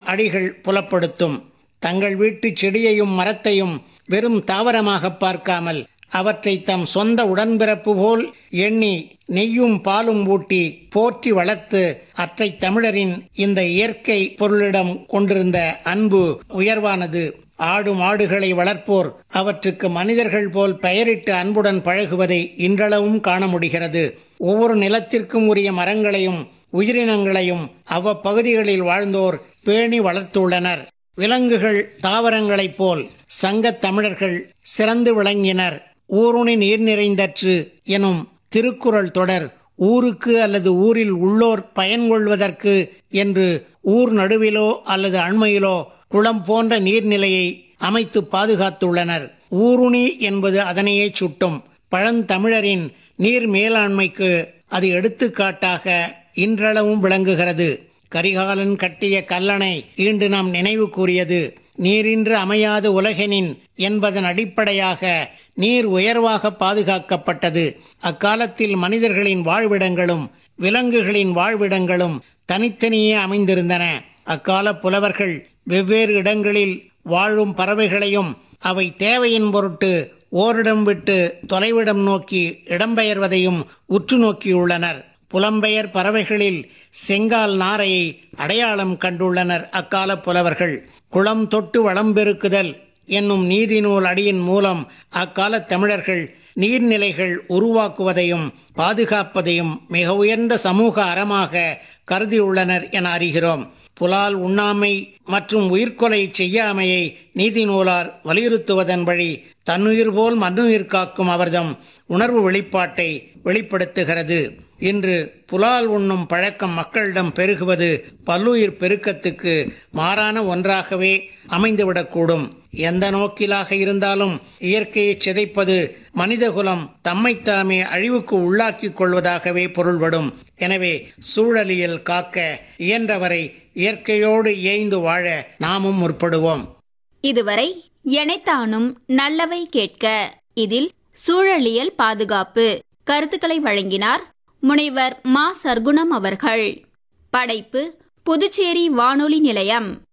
அடிகள் புலப்படுத்தும். தங்கள் வீட்டு செடியையும் மரத்தையும் வெறும் தாவரமாக பார்க்காமல் அவற்றை தம் சொந்த உடன்பிறப்பு போல் எண்ணி நெய்யும் பாலும் ஊட்டி போற்றி வளர்த்து அற்றை தமிழரின் இந்த இயற்கை பொருளிடம் கொண்டிருந்த அன்பு உயர்வானது. ஆடு மாடுகளை வளர்ப்போர் அவற்றுக்கு மனிதர்கள் போல் பெயரிட்டு அன்புடன் பழகுவதை இன்றளவும் காண முடிகிறது. ஒவ்வொரு நிலத்திற்கும் உரிய மரங்களையும் உயிரினங்களையும் அவ்வப்பகுதிகளில் வாழ்ந்தோர் பேணி வளர்த்துள்ளனர். விலங்குகள் தாவரங்களைப் போல் சங்கத் தமிழர்கள் சிறந்து விளங்கினர். ஊருணி நீர் நிறைந்தற்று எனும் திருக்குறள் தொடர் ஊருக்கு அல்லது ஊரில் உள்ளோர் பயன்கொள்வதற்கு என்று ஊர் நடுவிலோ அல்லது அண்மையிலோ குளம் போன்ற நீர்நிலையை அமைத்து பாதுகாத்துள்ளனர். ஊருணி என்பது அதனையே சுட்டும். பழந்தமிழரின் நீர் மேலாண்மைக்கு அது எடுத்துக்காட்டாக இன்றளவும் விளங்குகிறது. கரிகாலன் கட்டிய கல்லணை ஈண்டு நாம் நினைவு கூறியது. நீரின்று அமையாது உலகெனின் என்பதன் அடிப்படையாக நீர் உயர்வாக பாதுகாக்கப்பட்டது. அக்காலத்தில் மனிதர்களின் வாழ்விடங்களும் விலங்குகளின் வாழ்விடங்களும் தனித்தனியே அமைந்திருந்தன. அக்கால புலவர்கள் வெவ்வேறு இடங்களில் வாழும் பறவைகளையும் அவை தேவையின் பொருட்டு ஓரிடம் விட்டு தொலைவிடம் நோக்கி இடம்பெயர்வதையும் உற்று நோக்கியுள்ளனர். புலம்பெயர் பறவைகளில் செங்கால் நாரையை அடையாளம் கண்டுள்ளனர் அக்கால புலவர்கள். குளம் தொட்டு வளம் பெருக்குதல் என்னும் நீதிநூல் அடியின் மூலம் அக்கால தமிழர்கள் நீர்நிலைகள் உருவாக்குவதையும் பாதுகாப்பதையும் மிக உயர்ந்த சமூக அறமாக கருதியுள்ளனர் என அறிகிறோம். புலால் உண்ணாமை மற்றும் உயிர்கொலை செய்யாமையை நீதிநூலார் வலியுறுத்துவதன் வழி தன்னுயிர் போல் மண்ணுயிர் காக்கும் அவர்தம் உணர்வு வெளிப்பாட்டை வெளிப்படுத்துகிறது. இன்று புலால் உண்ணும் பழக்கம் மக்களிடம் பெருகுவது பல்லுயிர் பெருக்கத்துக்கு மாறான ஒன்றாகவே அமைந்துவிடக்கூடும். எந்த நோக்கிலாக இருந்தாலும் இயற்கையை சிதைப்பது மனிதகுலம் தம்மைத்தாமே அழிவுக்கு உள்ளாக்கிக் கொள்வதாகவே பொருள்படும். எனவே சூழலியல் காக்க இயன்றவரை இயற்கையோடு இயைந்து வாழ நாமும் முற்படுவோம். இதுவரை எனைத்தானும் நல்லவை கேட்க இதில் சூழலியல் பாதுகாப்பு கருத்துக்களை வழங்கினார் முனைவர் மா. சர்க்குணம் அவர்கள். படைப்பு புதுச்சேரி வானொலி நிலையம்.